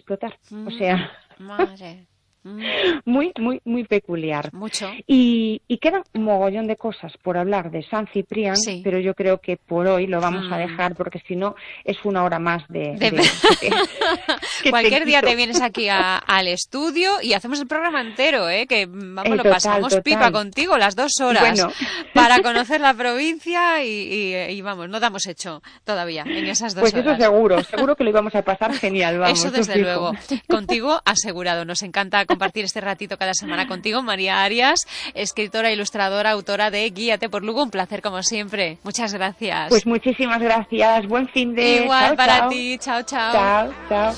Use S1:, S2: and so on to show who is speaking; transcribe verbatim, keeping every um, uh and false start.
S1: explotar.
S2: Mm,
S1: O sea,
S2: madre. Mm,
S1: muy, muy, muy peculiar.
S2: mucho.
S1: Y, y queda un mogollón de cosas por hablar de San Ciprián,
S2: Sí.
S1: pero yo creo que por hoy lo vamos a
S2: Mm.
S1: dejar, porque si no es una hora más de...
S2: De-
S1: de- que te- que
S2: Cualquier
S1: te
S2: día
S1: quito.
S2: te vienes aquí a- al estudio y hacemos el programa entero, ¿eh? Que vamos,
S1: Eh,
S2: lo
S1: total,
S2: pasamos
S1: total.
S2: pipa contigo las dos horas
S1: Bueno.
S2: para conocer la provincia y, y- y vamos, no damos hecho todavía en esas dos
S1: Pues eso
S2: horas.
S1: seguro, seguro que lo íbamos a pasar genial, vamos.
S2: Eso
S1: os
S2: desde
S1: fijo.
S2: luego. Contigo asegurado. Nos encanta compartir este ratito cada semana contigo, María Arias, escritora, ilustradora, autora de Guíate por Lugo. Un placer como siempre. Muchas gracias.
S1: Pues muchísimas gracias, buen fin de...
S2: Igual
S1: chao,
S2: para
S1: chao.
S2: ti. Chao, chao.
S1: Chao, chao.